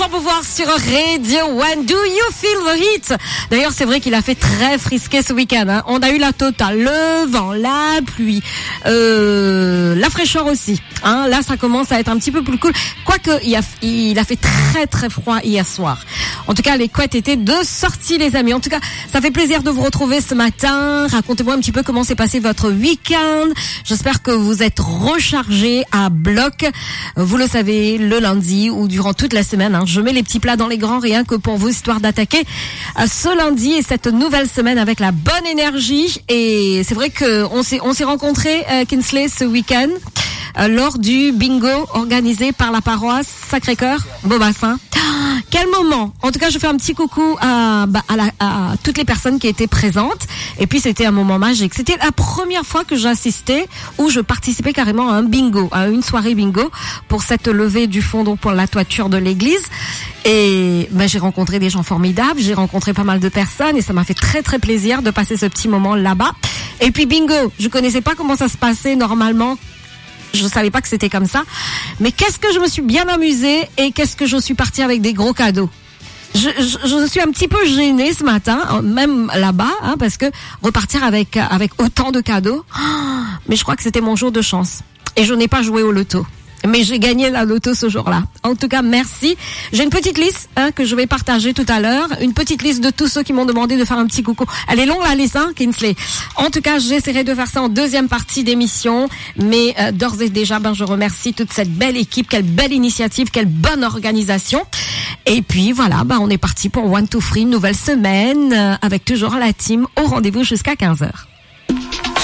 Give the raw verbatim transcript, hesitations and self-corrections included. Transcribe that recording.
Pour voir sur Radio One, Do You Feel the Heat? D'ailleurs, c'est vrai qu'il a fait très frisqué ce week-end. Hein. On a eu la totale, le vent, la pluie, euh, la fraîcheur aussi. Hein. Là, ça commence à être un petit peu plus cool. Quoique, il a, il a fait très très froid hier soir. En tout cas, les couettes étaient de sortie, les amis. En tout cas, ça fait plaisir de vous retrouver ce matin. Racontez-moi un petit peu comment s'est passé votre week-end. J'espère que vous êtes rechargés à bloc. Vous le savez, le lundi ou durant toute la semaine. Hein, je mets les petits plats dans les grands rien que pour vous, histoire d'attaquer ce lundi et cette nouvelle semaine avec la bonne énergie. Et c'est vrai que on s'est on s'est rencontrés, euh, Kinsley, ce week-end euh, lors du bingo organisé par la paroisse Sacré-Cœur Beaubassin. Quel moment! En tout cas, je fais un petit coucou à, bah, à, la, à toutes les personnes qui étaient présentes. Et puis, c'était un moment magique. C'était la première fois que j'assistais ou je participais carrément à un bingo, à une soirée bingo pour cette levée du fond, donc pour la toiture de l'église. Et bah, j'ai rencontré des gens formidables, j'ai rencontré pas mal de personnes et ça m'a fait très très plaisir de passer ce petit moment là-bas. Et puis bingo, je connaissais pas comment ça se passait normalement. Je savais pas que c'était comme ça. Mais qu'est-ce que je me suis bien amusée et qu'est-ce que je suis partie avec des gros cadeaux. Je, je, je suis un petit peu gênée ce matin, même là-bas, hein, parce que repartir avec, avec autant de cadeaux, oh, mais je crois que c'était mon jour de chance. Et je n'ai pas joué au loto. Mais j'ai gagné la loto ce jour-là. En tout cas, merci. J'ai une petite liste hein, que je vais partager tout à l'heure. Une petite liste de tous ceux qui m'ont demandé de faire un petit coucou. Elle est longue la liste, hein, Kinsley. En tout cas, j'essaierai de faire ça en deuxième partie d'émission. Mais euh, d'ores et déjà, ben, je remercie toute cette belle équipe. Quelle belle initiative, quelle bonne organisation. Et puis voilà, ben, on est parti pour One to Free, nouvelle semaine, euh, avec toujours la team au rendez-vous jusqu'à quinze heures.